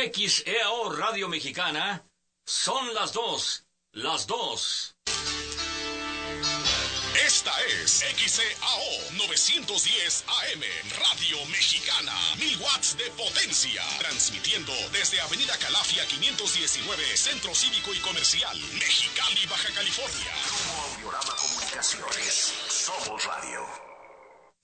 XEAO Radio Mexicana, son las 2. Las 2. Esta es XEAO 910 AM, Radio Mexicana, 1000 watts de potencia, transmitiendo desde Avenida Calafia 519, Centro Cívico y Comercial, Mexicali, Baja California. Grupo Audiorama Comunicaciones, somos radio.